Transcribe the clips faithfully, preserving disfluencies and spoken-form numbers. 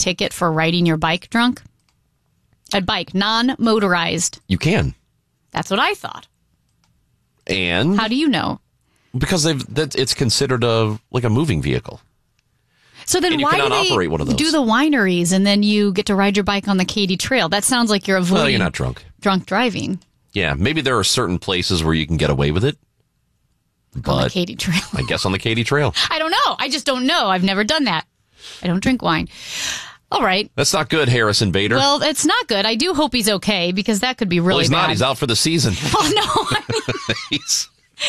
ticket for riding your bike drunk? A bike, non-motorized. You can. That's what I thought. And? How do you know? Because they've that it's considered a like a moving vehicle. So then and you why do cannot they operate one of those. do the wineries and then you get to ride your bike on the Katy Trail? That sounds like you're avoiding Well, you're not drunk. drunk driving. Yeah, maybe there are certain places where you can get away with it. But on the Katy Trail. I guess on the Katy Trail. I don't know. I just don't know. I've never done that. I don't drink wine. All right. That's not good, Harrison Bader. Well, it's not good. I do hope he's okay because that could be really well, he's bad. not. He's out for the season. Oh, no. I mean, he's,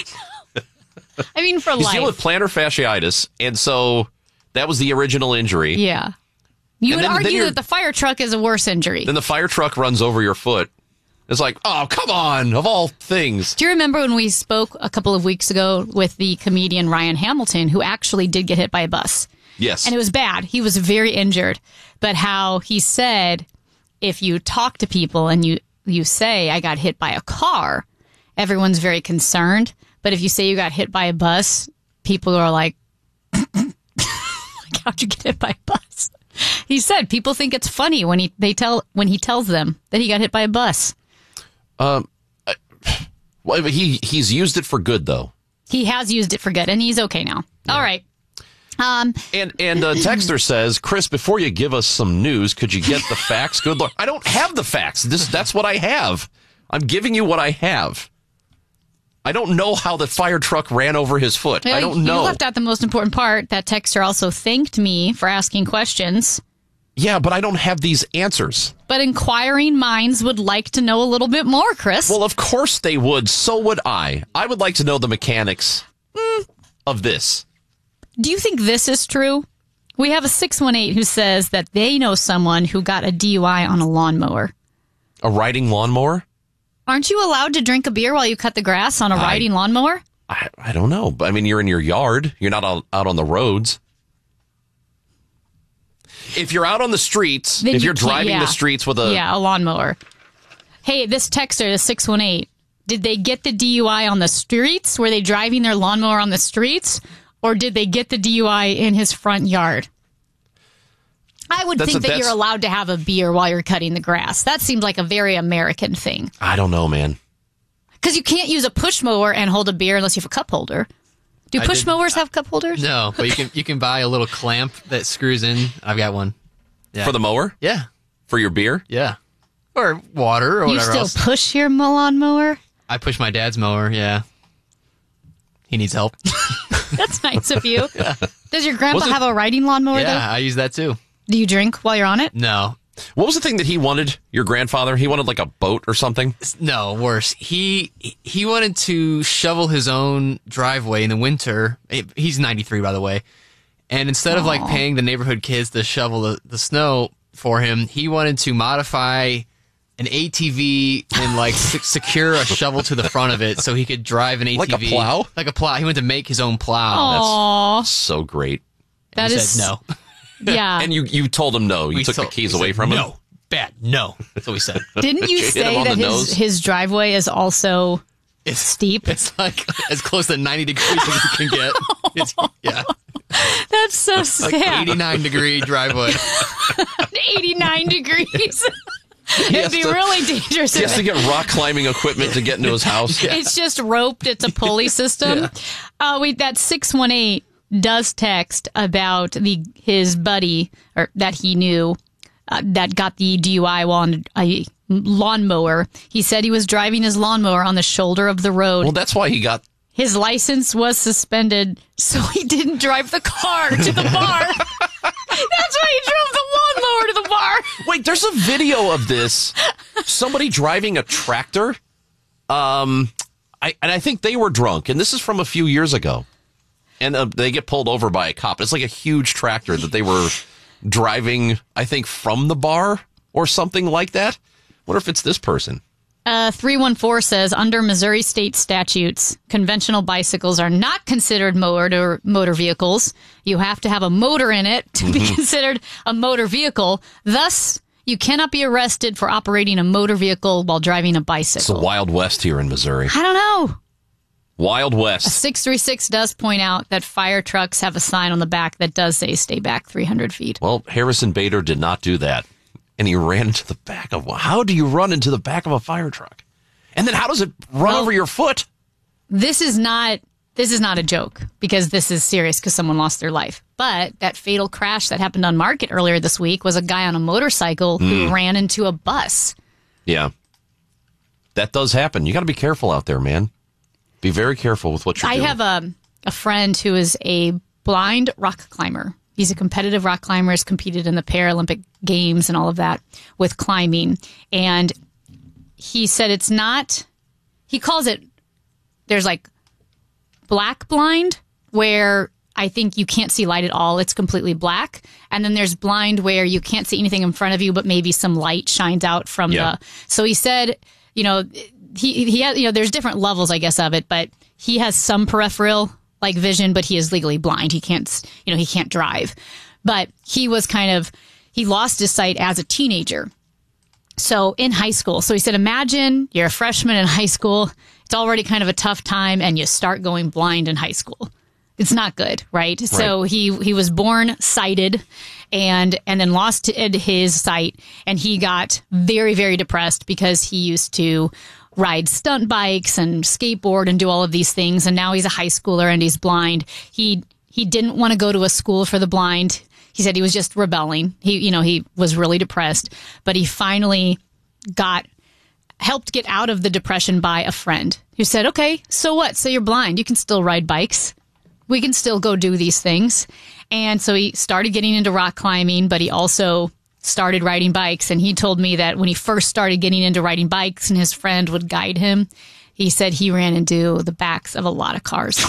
I mean for he's life. dealing with plantar fasciitis, and so that was the original injury. Yeah. You And would then- then argue you're- that the fire truck is a worse injury. Then the fire truck runs over your foot. It's like, oh, come on, of all things. Do you remember when we spoke a couple of weeks ago with the comedian Ryan Hamilton, who actually did get hit by a bus? Yes. And it was bad. He was very injured. But how he said, if you talk to people and you, you say, I got hit by a car, everyone's very concerned. But if you say you got hit by a bus, people are like, how'd you get hit by a bus? He said people think it's funny when he they tell when he tells them that he got hit by a bus. Um, I- well, he he's used it for good though. He has used it for good, and he's okay now. Yeah. All right. Um, And and uh, Texter says, Chris, before you give us some news, could you get the facts? Good Lord, I don't have the facts. This that's what I have. I'm giving you what I have. I don't know how the fire truck ran over his foot. I don't know. You left out the most important part. That texter also thanked me for asking questions. Yeah, but I don't have these answers. But inquiring minds would like to know a little bit more, Chris. Well, of course they would. So would I. I would like to know the mechanics mm. of this. Do you think this is true? We have a six one eight who says that they know someone who got a D U I on a lawnmower. A riding lawnmower? Aren't you allowed to drink a beer while you cut the grass on a I, riding lawnmower? I, I don't know. But I mean, you're in your yard. You're not out, out on the roads. If you're out on the streets, Then if you you're can't- driving yeah. the streets with a... Yeah, a lawnmower. Hey, this texter, the six one eight, did they get the D U I on the streets? Were they driving their lawnmower on the streets? Or did they get the D U I in his front yard? I would That's think a- that you're that's- allowed to have a beer while you're cutting the grass. That seems like a very American thing. I don't know, man. Because you can't use a push mower and hold a beer unless you have a cup holder. Do I push did- mowers have cup holders? No, but you can you can buy a little clamp that screws in. I've got one. Yeah. For the mower? Yeah. For your beer? Yeah. Or water or You whatever still else. push your lawnmower? I push my dad's mower, yeah. He needs help. That's nice of you. Yeah. Does your grandpa Was it- have a riding lawnmower, yeah, though? I use that too. Do you drink while you're on it? No. What was the thing that he wanted, your grandfather? He wanted like a boat or something? No, worse. He he wanted to shovel his own driveway in the winter. He's ninety-three, by the way. And instead of like paying the neighborhood kids to shovel the, the snow for him, he wanted to modify an A T V and like se- secure a shovel to the front of it so he could drive an A T V. Like a plow? Like a plow. He wanted to make his own plow. Aw, So great. that He is said no. Yeah. And you, you told him no. You We took told- the keys we away said, from him? No. Bad. No. That's what we said. Didn't you Hit him say on that the his, nose? his driveway is also It's steep? It's like as close to ninety degrees as you can get. It's, yeah. That's so Like sad. eighty-nine degree driveway. eighty-nine degrees. It'd has be to- really dangerous. He if has to get rock climbing equipment to get into his house. It's just roped. It's a pulley system. Yeah. Uh, we that six one eight does text about the his buddy or that he knew uh, that got the D U I while on a lawnmower. He said he was driving his lawnmower on the shoulder of the road. Well, that's why he got... His license was suspended, so he didn't drive the car to the bar. That's why he drove the lawnmower to the bar. Wait, there's a video of this. Somebody driving a tractor. Um, I and I think they were drunk, and this is from a few years ago. And uh, they get pulled over by a cop. It's like a huge tractor that they were driving, I think, from the bar or something like that. Wonder if it's this person. Uh, three one four says, under Missouri state statutes, conventional bicycles are not considered motor motor vehicles. You have to have a motor in it to be considered a motor vehicle. Thus, you cannot be arrested for operating a motor vehicle while driving a It's the bicycle. Wild West here in Missouri. I don't know. Wild West. six three six does point out that fire trucks have a sign on the back that does say stay back three hundred feet. Well, Harrison Bader did not do that. And he ran into the back of one. How do you run into the back of a fire truck? And then how does it run well, over your foot? This is not this is not a joke, because this is serious, because someone lost their life. But that fatal crash that happened on Market earlier this week was a guy on a motorcycle who Mm. ran into a bus. Yeah. That does happen. You got to be careful out there, man. Be very careful with what you're I doing. have a, a friend who is a blind rock climber. He's a competitive rock climber, has competed in the Paralympic Games and all of that with climbing. And he said it's not, he calls it, there's like black blind, where I think you can't see light at all. It's completely black. And then there's blind where you can't see anything in front of you, but maybe some light shines out from Yeah. the, so he said, you know, he, he has, you know, there's different levels, I guess, of it, but he has some peripheral like vision, but he is legally blind. He can't, you know, he can't drive. But he was kind of, he lost his sight as a teenager. So in high school. So he said, imagine you're a freshman in high school. It's already kind of a tough time, and you start going blind in high school. It's not good, right? right? So he he was born sighted, and and then lost his sight, and he got very, very depressed because he used to ride stunt bikes and skateboard and do all of these things, and now he's a high schooler and he's blind. He he didn't want to go to a school for the blind. He said he was just rebelling. He you know he was really depressed, but he finally got helped get out of the depression by a friend who said, okay, so what? So you're blind. You can still ride bikes. We can still go do these things. And so he started getting into rock climbing, but he also started riding bikes. And he told me that when he first started getting into riding bikes and his friend would guide him, he said he ran into the backs of a lot of cars.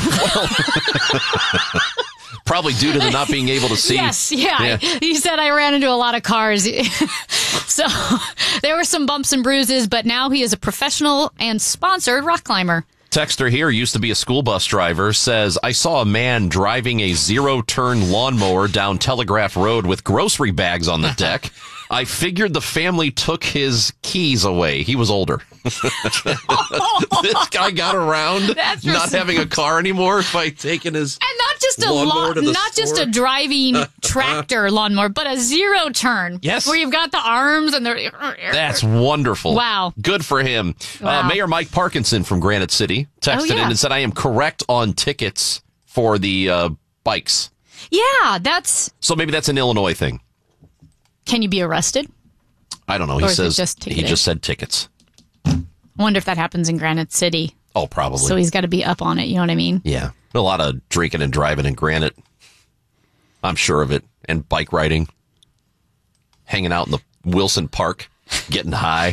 Probably due to the not being able to see. Yes, yeah. Yeah. He said I ran into a lot of cars. So there were some bumps and bruises, but now he is a professional and sponsored rock climber. Texter here used to be a school bus driver, says, I saw a man driving a zero-turn lawnmower down Telegraph Road with grocery bags on the deck. I figured the family took his keys away. He was older. This guy got around That's not res- having a car anymore by taking his And not just a lawnmower lawn, to the not just store. a driving tractor lawnmower, but a zero turn. Yes. Where you've got the arms and they're. That's wonderful. Wow. Good for him. Wow. Uh, Mayor Mike Parkinson from Granite City texted Oh, yeah. in and said, I am correct on tickets for the uh, bikes. Yeah, that's. So maybe that's an Illinois thing. Can you be arrested? I don't know. He Or is it says just he ticketed? just said tickets. I wonder if that happens in Granite City. Oh, probably. So he's got to be up on it. You know what I mean? Yeah. A lot of drinking and driving in Granite. I'm sure of it. And bike riding. Hanging out in the Wilson Park. Getting high.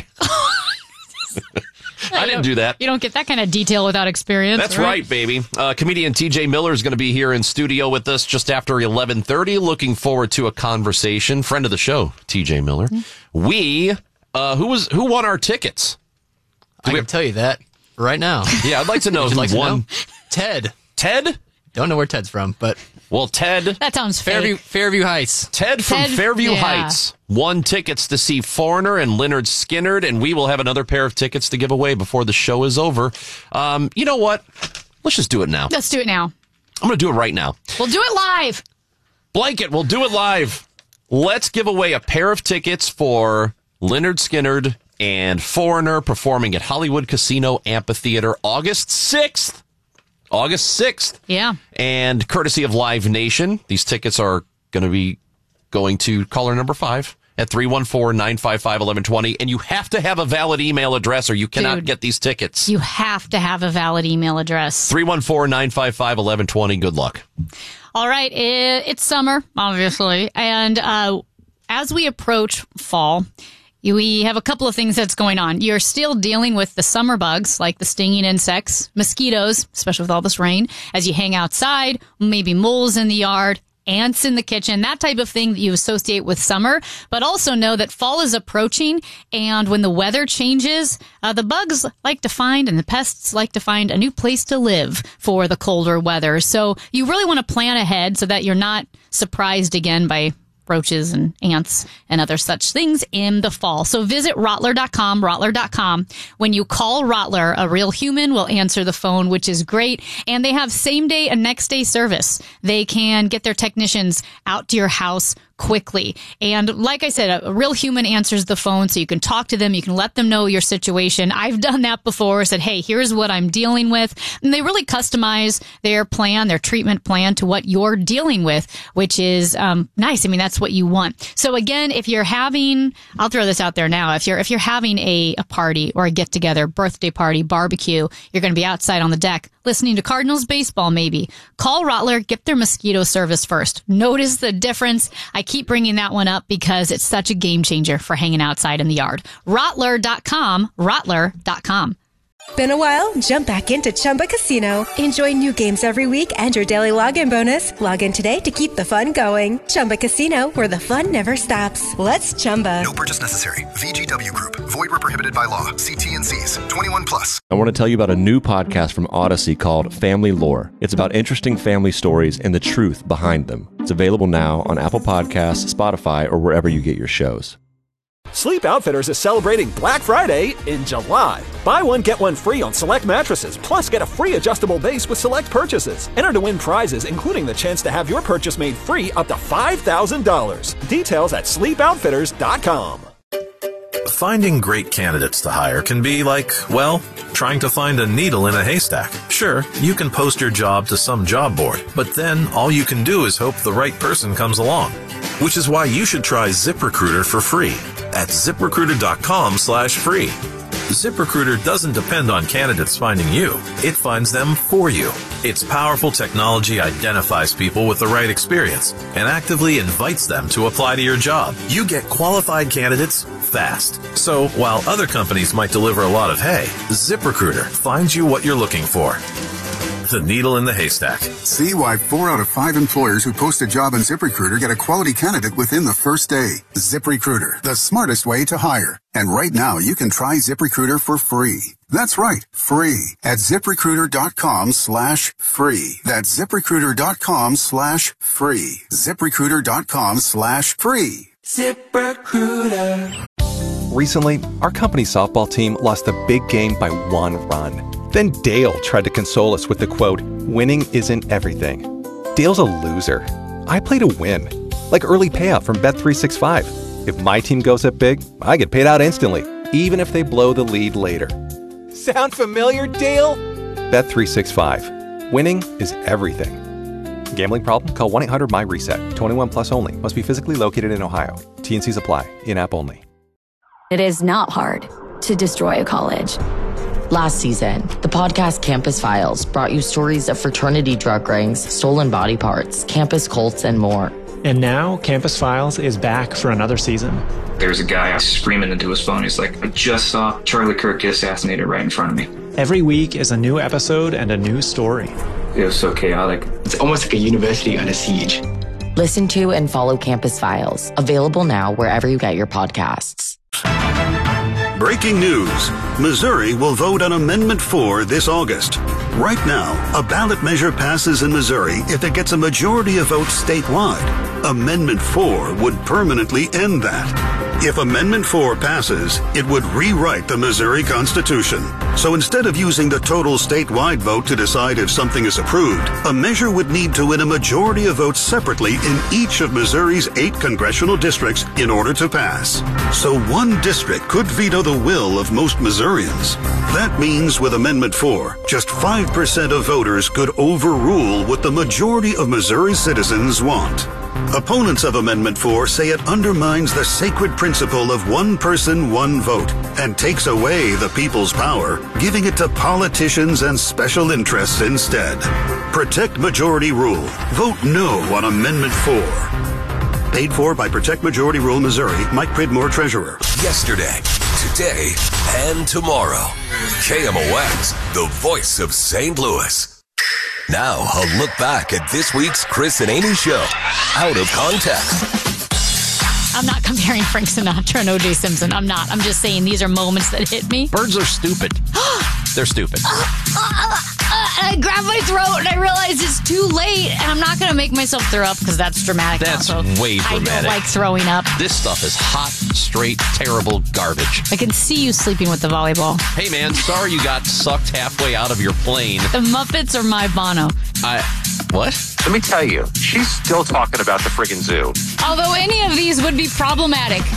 I didn't do that. You don't get that kind of detail without experience. That's right, baby. Uh, comedian T J Miller is going to be here in studio with us just after eleven thirty. Looking forward to a conversation. Friend of the show, T J Miller. Mm-hmm. We, uh, who was who won our tickets? I can tell you that right now. Yeah, I'd like to know Would you who like to won. know? Ted. Ted? Don't know where Ted's from, but Well, Ted. That sounds fake. Fairview, Fairview Heights. Ted from Ted, Fairview yeah. Heights won tickets to see Foreigner and Lynyrd Skynyrd, and we will have another pair of tickets to give away before the show is over. Um, you know what? Let's just do it now. Let's do it now. I'm going to do it right now. We'll do it live. Blanket, we'll do it live. Let's give away a pair of tickets for Lynyrd Skynyrd and Foreigner performing at Hollywood Casino Amphitheater August sixth. August sixth. Yeah. And courtesy of Live Nation, these tickets are going to be going to caller number five at three one four, nine five five, one one two zero. And you have to have a valid email address or you cannot Dude. get these tickets. You have to have a valid email address. three one four, nine five five, one one two zero. Good luck. All right. It, it's summer, obviously. And uh, as we approach fall, we have a couple of things that's going on. You're still dealing with the summer bugs, like the stinging insects, mosquitoes, especially with all this rain, as you hang outside, maybe moles in the yard, ants in the kitchen, that type of thing that you associate with summer. But also know that fall is approaching, and when the weather changes, uh, the bugs like to find and the pests like to find a new place to live for the colder weather. So you really want to plan ahead so that you're not surprised again by roaches and ants and other such things in the fall. So visit Rottler dot com, Rottler dot com. When you call Rottler, a real human will answer the phone, which is great. And they have same day and next day service. They can get their technicians out to your house quickly. And like I said, a, a real human answers the phone, so you can talk to them. You can let them know your situation. I've done that before. Said, hey, here's what I'm dealing with. And they really customize their plan, their treatment plan to what you're dealing with, which is um, nice. I mean, that's what you want. So again, if you're having, I'll throw this out there now. If you're if you're having a, a party or a get together, birthday party, barbecue, you're going to be outside on the deck listening to Cardinals baseball, maybe. Call Rottler, get their mosquito service first. Notice the difference. I keep bringing that one up because it's such a game changer for hanging outside in the yard. Rottler dot com, Rottler dot com. Been a while? Jump back into Chumba Casino. Enjoy new games every week and your daily login bonus. Log in today to keep the fun going. Chumba Casino, where the fun never stops. Let's Chumba. No purchase necessary. V G W Group. Void where prohibited by law. See T N Cs. twenty-one plus. I want to tell you about a new podcast from Odyssey called Family Lore. It's about interesting family stories and the truth behind them. It's available now on Apple Podcasts, Spotify, or wherever you get your shows. Sleep Outfitters is celebrating Black Friday in July. Buy one, get one free on select mattresses, plus get a free adjustable base with select purchases. Enter to win prizes, including the chance to have your purchase made free up to five thousand dollars. Details at sleep outfitters dot com. Finding great candidates to hire can be like, well, trying to find a needle in a haystack. Sure, you can post your job to some job board, but then all you can do is hope the right person comes along. Which is why you should try ZipRecruiter for free at ZipRecruiter.com slash free. ZipRecruiter doesn't depend on candidates finding you. It finds them for you. Its powerful technology identifies people with the right experience and actively invites them to apply to your job. You get qualified candidates fast. So while other companies might deliver a lot of hay, ZipRecruiter finds you what you're looking for. The needle in the haystack. See why four out of five employers who post a job on ZipRecruiter get a quality candidate within the first day. ZipRecruiter, the smartest way to hire. And right now, you can try ZipRecruiter for free. That's right, free at ZipRecruiter.com slash free. That's ZipRecruiter.com slash free. ZipRecruiter.com slash free. ZipRecruiter. Recently, our company softball team lost a big game by one run. Then Dale tried to console us with the quote, winning isn't everything. Dale's a loser. I play to win. Like early payout from Bet three sixty-five. If my team goes up big, I get paid out instantly, even if they blow the lead later. Sound familiar, Dale? Bet three sixty-five. Winning is everything. Gambling problem? Call one eight hundred my reset. twenty-one plus only. Must be physically located in Ohio. T N Cs apply. In-app only. It is not hard to destroy a college. Last season, the podcast Campus Files brought you stories of fraternity drug rings, stolen body parts, campus cults, and more. And now, Campus Files is back for another season. There's a guy screaming into his phone. He's like, I just saw Charlie Kirk get assassinated right in front of me. Every week is a new episode and a new story. It was so chaotic. It's almost like a university under siege. Listen to and follow Campus Files. Available now wherever you get your podcasts. Breaking news. Missouri will vote on Amendment four this August. Right now, a ballot measure passes in Missouri if it gets a majority of votes statewide. Amendment four would permanently end that. If Amendment four passes, it would rewrite the Missouri Constitution. So instead of using the total statewide vote to decide if something is approved, a measure would need to win a majority of votes separately in each of Missouri's eight congressional districts in order to pass. So one district could veto the will of most Missourians. That means with Amendment four, just five percent of voters could overrule what the majority of Missouri citizens want. Opponents of Amendment four say it undermines the sacred principle of one person, one vote, and takes away the people's power, giving it to politicians and special interests instead. Protect majority rule. Vote no on Amendment four. Paid for by Protect Majority Rule Missouri. Mike Pridmore, Treasurer. Yesterday, today, and tomorrow. K M O X, the voice of Saint Louis. Now, a look back at this week's Chris and Amy show, out of context. I'm not comparing Frank Sinatra and O J Simpson. I'm not. I'm just saying these are moments that hit me. Birds are stupid. They're stupid. Uh, uh, uh, and I grab my throat, and I realize it's too late, and I'm not going to make myself throw up because that's dramatic. That's also. way dramatic. I don't like throwing up. This stuff is hot, straight, terrible garbage. I can see you sleeping with the volleyball. Hey, man, sorry you got sucked halfway out of your plane. The Muppets or my Bono? I... What? Let me tell you, she's still talking about the friggin' zoo. Although any of these would be problematic.